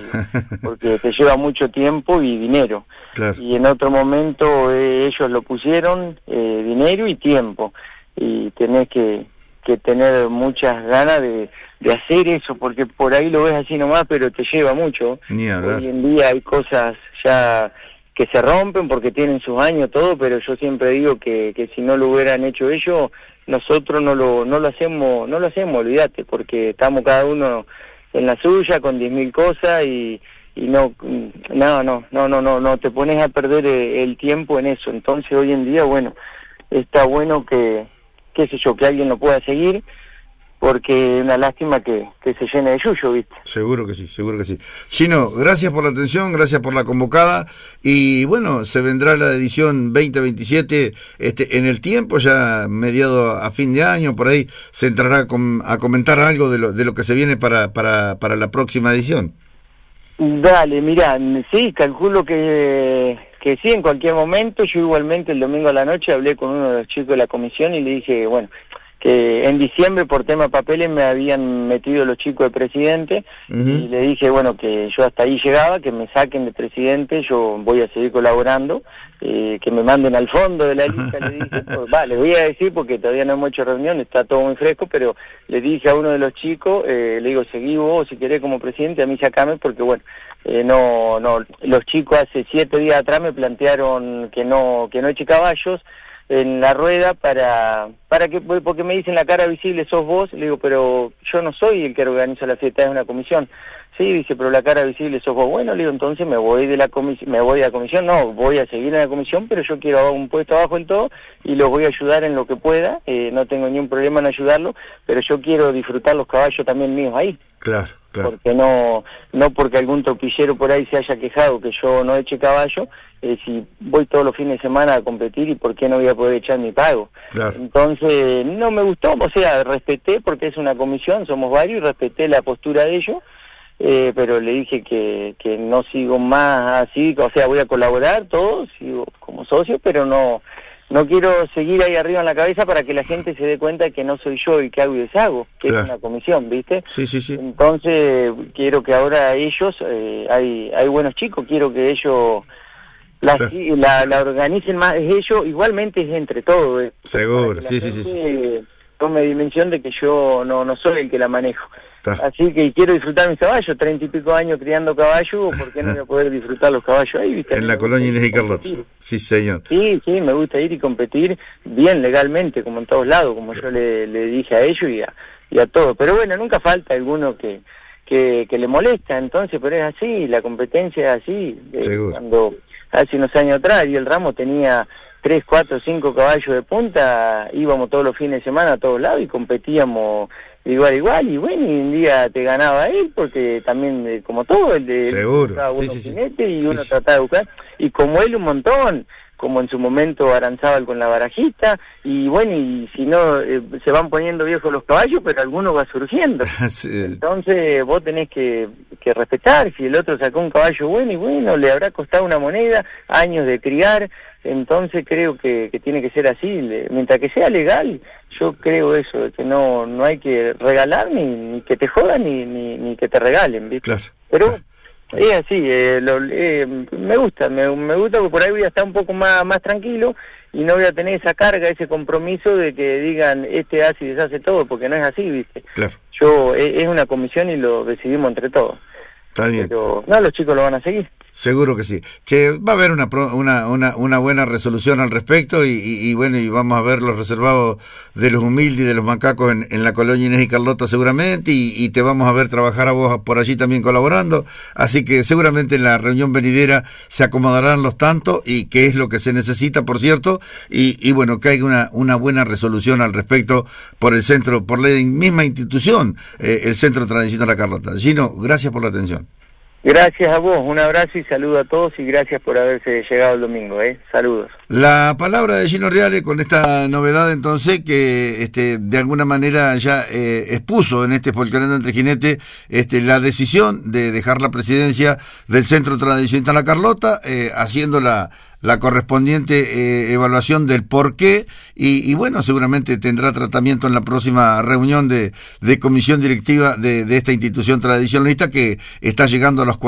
porque te lleva mucho tiempo y dinero. Claro. Y en otro momento ellos lo pusieron, dinero y tiempo, y tenés que tener muchas ganas de hacer eso, porque por ahí lo ves así nomás, pero te lleva mucho. Ni hablar. Hoy en día hay cosas ya que se rompen porque tienen sus años, todo, pero yo siempre digo que si no lo hubieran hecho ellos, nosotros no lo hacemos, olvídate, porque estamos cada uno en la suya con 10.000 cosas y no te pones a perder el tiempo en eso. Entonces hoy en día, bueno, está bueno que alguien lo pueda seguir, porque es una lástima que se llene de yuyo, ¿viste? Seguro que sí, seguro que sí. Chino, gracias por la atención, gracias por la convocada, y bueno, se vendrá la edición 2027 en el tiempo, ya mediado a fin de año, por ahí se entrará a comentar algo de lo que se viene para la próxima edición. Dale, mirá, sí, calculo que sí, en cualquier momento. Yo igualmente el domingo a la noche hablé con uno de los chicos de la comisión y le dije, bueno, que en diciembre por tema papeles me habían metido los chicos de presidente, y le dije, bueno, que yo hasta ahí llegaba, que me saquen de presidente, yo voy a seguir colaborando, que me manden al fondo de la lista, le dije, pues, les voy a decir porque todavía no hemos hecho reunión, está todo muy fresco, pero le dije a uno de los chicos, le digo, seguí vos si querés como presidente, a mí sacame, porque bueno, los chicos hace 7 días atrás me plantearon que no eche caballos en la rueda porque me dicen la cara visible sos vos, le digo, pero yo no soy el que organiza la fiesta, es una comisión. Sí, dice, pero la cara visible sos vos. Bueno, le digo, entonces me voy de la comisión, no, voy a seguir en la comisión, pero yo quiero un puesto abajo en todo y los voy a ayudar en lo que pueda, no tengo ningún problema en ayudarlo, pero yo quiero disfrutar los caballos también míos ahí. Claro. Porque no porque algún tropillero por ahí se haya quejado que yo no eche caballo, si voy todos los fines de semana a competir, y por qué no voy a poder echar mi pago. Claro. Entonces no me gustó, o sea, respeté porque es una comisión, somos varios, y respeté la postura de ellos, pero le dije que no sigo más así, o sea, voy a colaborar todos, sigo como socio, pero no quiero seguir ahí arriba en la cabeza para que la gente se dé cuenta que no soy yo el que hago y deshago, que Claro. es una comisión, ¿viste? Sí. Entonces, quiero que ahora ellos, hay buenos chicos, quiero que ellos la organicen más, es ellos, igualmente es entre todos. Seguro, sí. Tome dimensión de que yo no soy el que la manejo. Está. Así que quiero disfrutar mis caballos, 30 y pico años criando caballos, ¿por qué no voy a poder disfrutar los caballos ahí? ¿Viste? En la colonia Inés y Carlota. Sí, señor. Sí, me gusta ir y competir bien legalmente, como en todos lados, como yo le dije a ellos y a todos. Pero bueno, nunca falta alguno que le molesta, entonces, pero es así, la competencia es así. Seguro. Cuando hace unos años atrás y el ramo tenía 3, 4, 5 caballos de punta, íbamos todos los fines de semana a todos lados y competíamos igual, y bueno, y un día te ganaba él, porque también, como todo, el de seguro, sí. Y uno trataba de buscar, y como él un montón, como en su momento Aranzábal con la barajita, y bueno, y si no, se van poniendo viejos los caballos, pero alguno va surgiendo. Sí. Entonces vos tenés que respetar, si el otro sacó un caballo bueno, y bueno, le habrá costado una moneda, años de criar, entonces creo que tiene que ser así, mientras que sea legal, yo creo eso, que no hay que regalar, ni que te jodan, ni que te regalen, ¿viste? Claro. Pero es así, me gusta porque por ahí voy a estar un poco más tranquilo y no voy a tener esa carga, ese compromiso de que digan, hace y deshace todo, porque no es así, ¿viste? Claro. Es una comisión y lo decidimos entre todos. Está bien. Pero no, los chicos lo van a seguir. Seguro que sí. Che, va a haber una buena resolución al respecto y bueno, y vamos a ver los reservados de los humildes y de los macacos en la colonia Inés y Carlota seguramente, y te vamos a ver trabajar a vos por allí también colaborando, así que seguramente en la reunión venidera se acomodarán los tantos, y que es lo que se necesita, por cierto, y bueno, que haya una buena resolución al respecto por el centro, por la misma institución, el Centro Tradición de la Carlota. Gino, gracias por la atención. Gracias a vos, un abrazo y saludo a todos, y gracias por haberse llegado el domingo, saludos. La palabra de Gino Reale con esta novedad, entonces, que de alguna manera ya expuso en Folcloreando entre Jinetes la decisión de dejar la presidencia del Centro Tradicional de la Carlota, haciendo la correspondiente evaluación del porqué, y bueno, seguramente tendrá tratamiento en la próxima reunión de comisión directiva de esta institución tradicionalista que está llegando a los